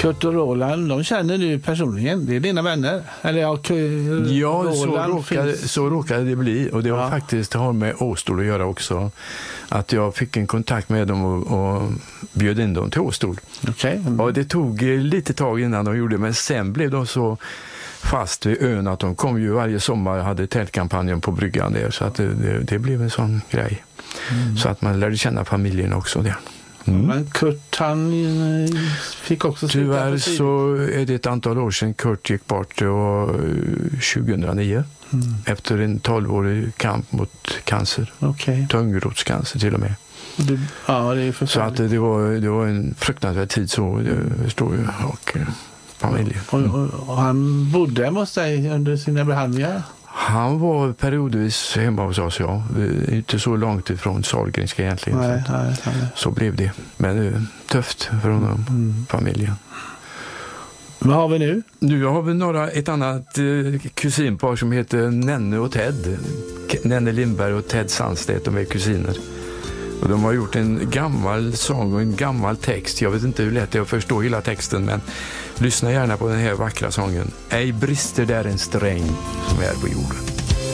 Kurt och Roland, de känner du personligen. Det är dina vänner. Eller ja, så råkade det bli. Och det har faktiskt med Åstol att göra också. Att jag fick en kontakt med dem och bjöd in dem till Åstol. Okay. Och det tog lite tag innan de gjorde, men sen blev de så fast vid ön att de kom ju varje sommar och hade tältkampanjen på bryggan där. Så att det blev en sån grej. Så att man lärde känna familjen också där. Men Kurt, han fick också... Tyvärr så är det ett antal år sedan Kurt gick bort, det var 2009. Efter en 12-årig kamp mot cancer. Tungrotscancer till och med. Det är så att det var en fruktansvärd tid, så det förstår jag, och familjen. Och han bodde hos dig under sina behandlingar? Han var periodvis hemma hos oss, ja. Inte så långt ifrån Sahlgrenska egentligen. Nej. Så blev det. Men det är tufft för honom, familjen. Vad har vi nu? Nu har vi ett annat kusinpar som heter Nenne och Ted. Nenne Lindberg och Ted Sandstedt, de är kusiner. Och de har gjort en gammal sång och en gammal text. Jag vet inte hur lätt det är att förstå hela texten, men lyssna gärna på den här vackra sången. Ej brister där en sträng som är på jorden.